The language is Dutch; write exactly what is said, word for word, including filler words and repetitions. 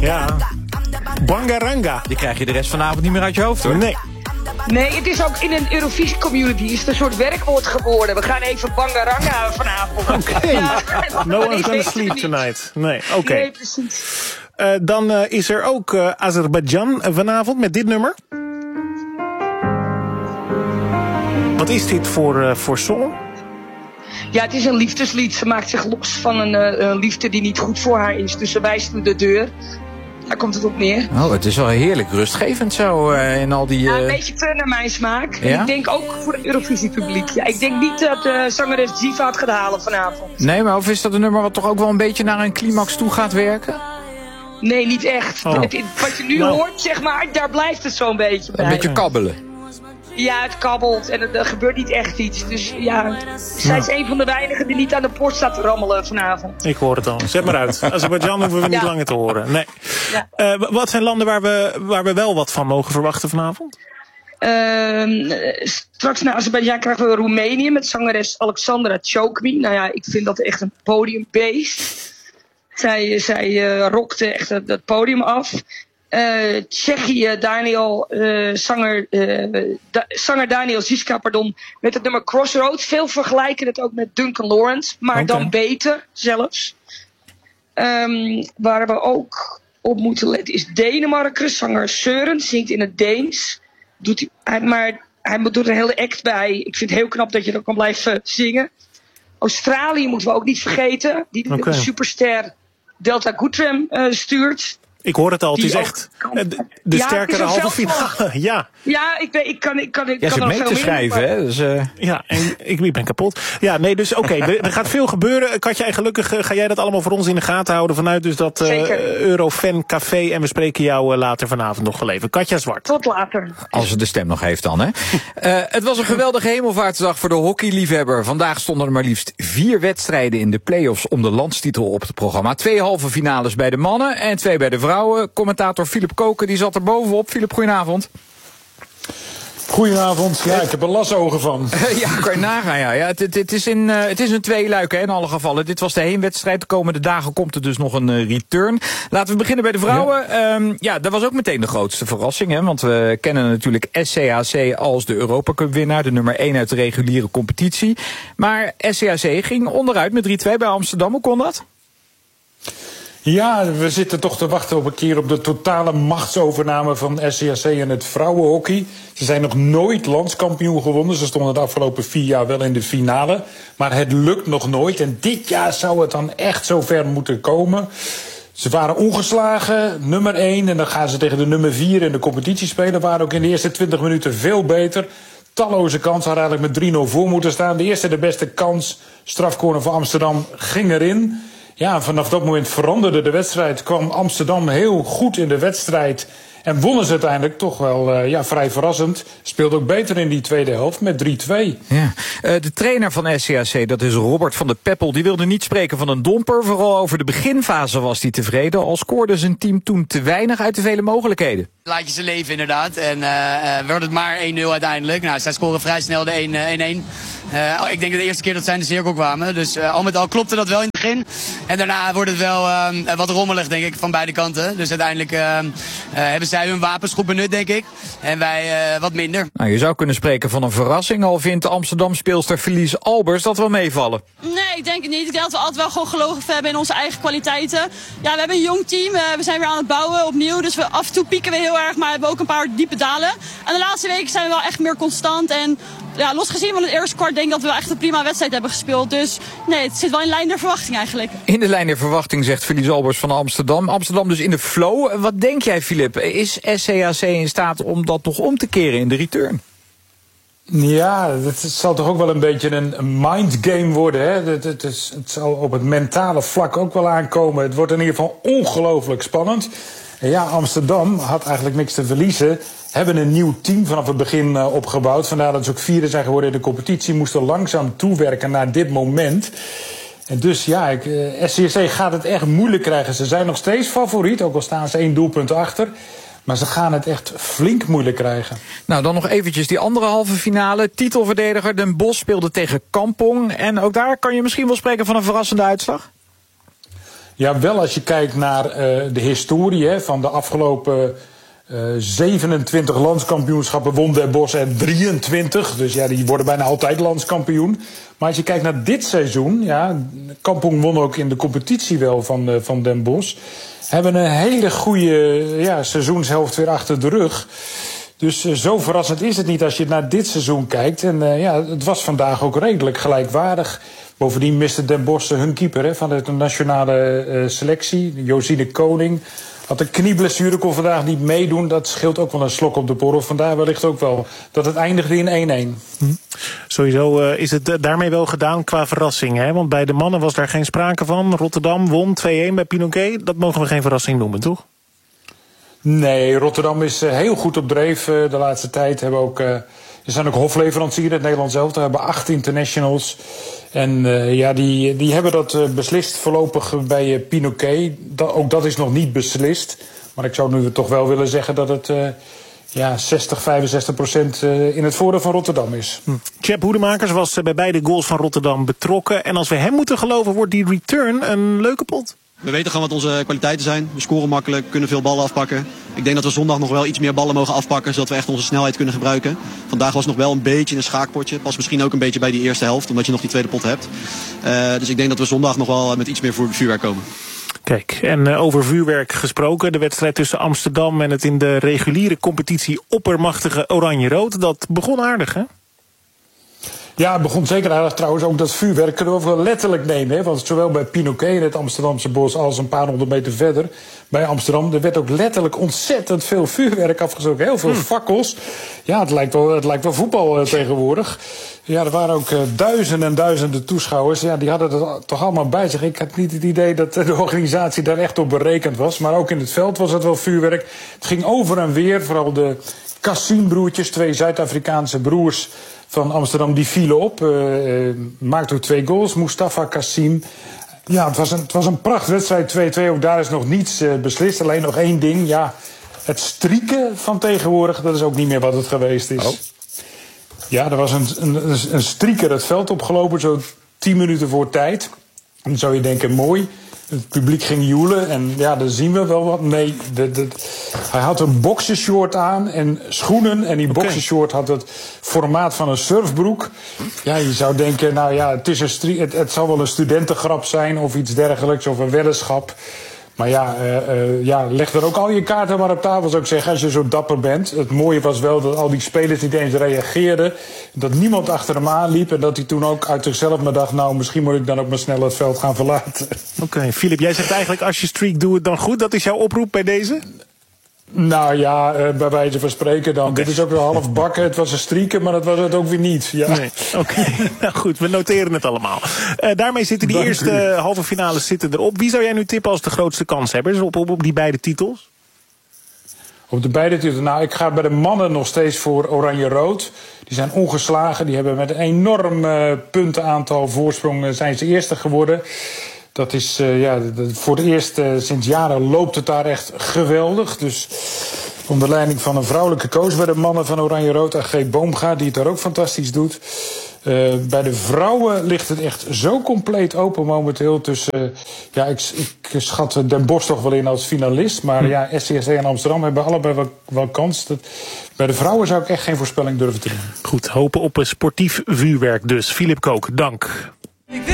Ja. Bangaranga. Die krijg je de rest van de avond niet meer uit je hoofd, hoor. Nee. Nee, het is ook in een Eurovisie community is het een soort werkwoord geworden. We gaan even bangaranga vanavond. Oké. Okay. Ja, no one's nee, gonna sleep tonight. Nee, oké. Okay. Nee, precies. Uh, dan uh, is er ook uh, Azerbeidzjan vanavond met dit nummer. Wat is dit voor, uh, voor song? Ja, het is een liefdeslied. Ze maakt zich los van een, uh, een liefde die niet goed voor haar is. Dus ze wijst hem de deur. Daar komt het op neer. Oh, het is wel heerlijk rustgevend zo uh, in al die... Uh... Ja, een beetje te naar mijn smaak. Ja? Ik denk ook voor het Eurovisie-publiek. Ja, ik denk niet dat uh, zangeres Ziva het gaat halen vanavond. Nee, maar of is dat een nummer wat toch ook wel een beetje naar een climax toe gaat werken? Nee, niet echt. Oh. Het, wat je nu nou. hoort, zeg maar, daar blijft het zo'n beetje bij. Een beetje kabbelen. Ja, het kabbelt en er, er gebeurt niet echt iets. Dus ja, zij is een van de weinigen die niet aan de poort staat te rammelen vanavond. Ik hoor het al. Zet maar uit. Azerbeidzjan hoeven we niet Ja. langer te horen. Nee. Ja. Uh, wat zijn landen waar we, waar we wel wat van mogen verwachten vanavond? Uh, straks na Azerbeidzjan krijgen we Roemenië met zangeres Alexandra Chokmi. Nou ja, ik vind dat echt een podiumbeest. Zij, zij uh, rokte echt het, het podium af. Uh, Tsjechië, Daniel, uh, zanger, uh, da- zanger Daniel Žižka, pardon, met het nummer Crossroads. Veel vergelijken het ook met Duncan Lawrence, maar okay. dan beter zelfs. Um, waar we ook op moeten letten is Denemarken. Zanger Søren zingt in het Deens. Doet hij, hij, maar hij doet er een hele act bij. Ik vind het heel knap dat je er kan blijven zingen. Australië moeten we ook niet vergeten. Die okay. de superster Delta Goodrem uh, stuurt. Ik hoor het al, het is echt kan... de, de ja, sterkere halve finale. Ja, ja ik, ben, ik kan, ik kan, ik ja, kan er mee te schrijven, hè? Dus, uh... ja, en ik, ik ben kapot. Ja, nee, dus oké, okay, er gaat veel gebeuren. Katja, en gelukkig uh, ga jij dat allemaal voor ons in de gaten houden vanuit dus dat uh, Eurofan Café. En we spreken jou uh, later vanavond nog wel even. Katja Zwart. Tot later. Als ze de stem nog heeft dan, hè? uh, het was een geweldige hemelvaartsdag voor de hockeyliefhebber. Vandaag stonden er maar liefst vier wedstrijden in de play-offs om de landstitel op het programma. Twee halve finales bij de mannen en twee bij de vrouwen. Commentator Philip Koken, die zat er bovenop. Philip, goedenavond. Goedenavond. Ja, ik heb er lasogen van. Ja, kan je nagaan. Ja. Ja, het, het, het, is in, uh, het is een tweeluik, hè, in alle gevallen. Dit was de heenwedstrijd. De komende dagen komt er dus nog een uh, return. Laten we beginnen bij de vrouwen. Ja, um, ja dat was ook meteen de grootste verrassing. Hè, want we kennen natuurlijk S C H C als de Europa Cup winnaar. De nummer één uit de reguliere competitie. Maar S C H C ging onderuit met drie twee bij Amsterdam. Hoe kon dat? Ja, we zitten toch te wachten op een keer op de totale machtsovername van S C H C en het vrouwenhockey. Ze zijn nog nooit landskampioen gewonnen. Ze stonden de afgelopen vier jaar wel in de finale. Maar het lukt nog nooit. En dit jaar zou het dan echt zover moeten komen. Ze waren ongeslagen, nummer één. En dan gaan ze tegen de nummer vier in de competitie spelen. Waren ook in de eerste twintig minuten veel beter. Talloze kansen, hadden eigenlijk met drie nul voor moeten staan. De eerste de beste kans, strafcorner van Amsterdam, ging erin. Ja, vanaf dat moment veranderde de wedstrijd. Kwam Amsterdam heel goed in de wedstrijd. En wonnen ze uiteindelijk toch wel uh, ja, vrij verrassend. Speelde ook beter in die tweede helft met drie twee. Ja. Uh, de trainer van S C H C, dat is Robert van de Peppel, die wilde niet spreken van een domper. Vooral over de beginfase was hij tevreden. Al scoorde zijn team toen te weinig uit de vele mogelijkheden. Laat je ze leven inderdaad. En uh, uh, werd het maar één nul uiteindelijk. Nou, zij scoren vrij snel de één één. Uh, ik denk dat de eerste keer dat zij in de cirkel kwamen. Dus uh, al met al klopte dat wel in het begin. En daarna wordt het wel uh, wat rommelig, denk ik, van beide kanten. Dus uiteindelijk uh, uh, hebben zij hun wapens goed benut, denk ik. En wij uh, wat minder. Nou, je zou kunnen spreken van een verrassing. Al vindt Amsterdam-speelster Felice Albers dat wel meevallen. Nee, ik denk het niet. Ik denk dat we altijd wel gewoon gelogen hebben in onze eigen kwaliteiten. Ja, we hebben een jong team. Uh, we zijn weer aan het bouwen opnieuw. Dus we, af en toe pieken we heel erg, maar we hebben ook een paar diepe dalen. En de laatste weken zijn we wel echt meer constant. En ja, los gezien van het eerste kwart denk ik dat we wel echt een prima wedstrijd hebben gespeeld. Dus nee, het zit wel in lijn der verwachting eigenlijk. In de lijn der verwachting, zegt Felice Albers van Amsterdam. Amsterdam dus in de flow. Wat denk jij, Filip? Is S C H C in staat om dat nog om te keren in de return? Ja, het zal toch ook wel een beetje een mindgame worden. Hè? Het, het, is, het zal op het mentale vlak ook wel aankomen. Het wordt in ieder geval ongelooflijk spannend. En ja, Amsterdam had eigenlijk niks te verliezen. Hebben een nieuw team vanaf het begin uh, opgebouwd. Vandaar dat ze ook vierde zijn geworden in de competitie. Moesten langzaam toewerken naar dit moment. En dus ja, ik, uh, S C H C gaat het echt moeilijk krijgen. Ze zijn nog steeds favoriet, ook al staan ze één doelpunt achter. Maar ze gaan het echt flink moeilijk krijgen. Nou, dan nog eventjes die andere halve finale. Titelverdediger Den Bosch speelde tegen Kampong. En ook daar kan je misschien wel spreken van een verrassende uitslag? Ja, wel als je kijkt naar uh, de historie hè, van de afgelopen uh, zevenentwintig landskampioenschappen won Den Bosch er drieëntwintig. Dus ja, die worden bijna altijd landskampioen. Maar als je kijkt naar dit seizoen, ja, Kampong won ook in de competitie wel van, uh, van Den Bosch. Hebben een hele goede ja, seizoenshelft weer achter de rug. Dus uh, zo verrassend is het niet als je naar dit seizoen kijkt. En uh, ja, het was vandaag ook redelijk gelijkwaardig. Bovendien miste Den Bosch hun keeper hè, van de nationale uh, selectie, Josine Koning. Had een knieblessure, kon vandaag niet meedoen. Dat scheelt ook wel een slok op de borrel. Vandaar wellicht ook wel dat het eindigde in één-één. Hm. Sowieso uh, is het daarmee wel gedaan qua verrassing. Hè? Want bij de mannen was daar geen sprake van. Rotterdam won twee-één bij Pinoquet. Dat mogen we geen verrassing noemen, toch? Nee, Rotterdam is uh, heel goed op dreef uh, de laatste tijd. Hebben ook, uh, er zijn ook hofleveranciers, het Nederlands zelf. We hebben acht internationals. En uh, ja, die, die hebben dat uh, beslist voorlopig bij uh, Pinoquet. Da- ook dat is nog niet beslist. Maar ik zou nu toch wel willen zeggen dat het uh, ja, zestig, vijfenzestig procent uh, in het voordeel van Rotterdam is. Hm. Tjep Hoedemakers was uh, bij beide goals van Rotterdam betrokken. En als we hem moeten geloven, wordt die return een leuke pot. We weten gewoon wat onze kwaliteiten zijn. We scoren makkelijk, kunnen veel ballen afpakken. Ik denk dat we zondag nog wel iets meer ballen mogen afpakken, zodat we echt onze snelheid kunnen gebruiken. Vandaag was het nog wel een beetje een schaakpotje. Pas misschien ook een beetje bij die eerste helft, omdat je nog die tweede pot hebt. Uh, dus ik denk dat we zondag nog wel met iets meer vuurwerk komen. Kijk, en uh, over vuurwerk gesproken. De wedstrijd tussen Amsterdam en het in de reguliere competitie oppermachtige Oranje-Rood. Dat begon aardig, hè? Ja, het begon zeker aardig trouwens. Ook dat vuurwerk kunnen we wel letterlijk nemen. Hè? Want zowel bij Pinoquet in het Amsterdamse bos als een paar honderd meter verder bij Amsterdam, er werd ook letterlijk ontzettend veel vuurwerk afgestoken. Heel veel hmm. fakkels. Ja, het lijkt wel, het lijkt wel voetbal uh, tegenwoordig. Ja, er waren ook uh, duizenden en duizenden toeschouwers. Ja, die hadden het toch allemaal bij zich. Ik had niet het idee dat de organisatie daar echt op berekend was. Maar ook in het veld was het wel vuurwerk. Het ging over en weer. Vooral de Kassim-broertjes, twee Zuid-Afrikaanse broers van Amsterdam, die vielen op. Uh, uh, maakte ook twee goals. Mustafa Kassim. Ja, het was een, het was een prachtwedstrijd. twee-twee. Ook daar is nog niets uh, beslist. Alleen nog één ding. Ja, het strieken van tegenwoordig, dat is ook niet meer wat het geweest is. Oh. Ja, er was een, een, een strieker het veld opgelopen, zo tien minuten voor tijd. En dan zou je denken, mooi. Het publiek ging joelen en ja, dan zien we wel wat. Nee, de, de, hij had een boxershort aan en schoenen. En die okay. boxershort had het formaat van een surfbroek. Ja, je zou denken, nou ja, het, is een stri- het, het zal wel een studentengrap zijn of iets dergelijks, of een weddenschap. Maar ja, uh, uh, ja, leg er ook al je kaarten maar op tafel, zou ik zeggen, als je zo dapper bent. Het mooie was wel dat al die spelers niet eens reageerden. Dat niemand achter hem aanliep. En dat hij toen ook uit zichzelf maar dacht, nou, misschien moet ik dan ook maar snel het veld gaan verlaten. Oké, okay, Filip, jij zegt eigenlijk, als je streak doet het dan goed. Dat is jouw oproep bij deze? Nou ja, uh, bij wijze van spreken dan. Okay. Dit is ook wel half bakken. Het was een strieken, maar dat was het ook weer niet. Ja. Nee. Oké, okay. Nou goed, we noteren het allemaal. Uh, daarmee zitten die Dank eerste uh, halve finales zitten erop. Wie zou jij nu tippen als de grootste kanshebbers op, op, op die beide titels? Op de beide titels? Nou, ik ga bij de mannen nog steeds voor Oranje-Rood. Die zijn ongeslagen. Die hebben met een enorm uh, puntenaantal voorsprong uh, zijn ze eerste geworden. Dat is uh, ja, voor het eerst uh, sinds jaren loopt het daar echt geweldig. Dus onder leiding van een vrouwelijke coach bij de mannen van Oranje-Rood, A G Boomgaard, die het daar ook fantastisch doet. Uh, bij de vrouwen ligt het echt zo compleet open momenteel. Tussen, uh, ja, ik, ik schat Den Bosch toch wel in als finalist. Maar ja, S C S C en Amsterdam hebben allebei wel, wel kans. Dat, bij de vrouwen zou ik echt geen voorspelling durven te doen. Goed, hopen op een sportief vuurwerk dus. Filip Kook, dank.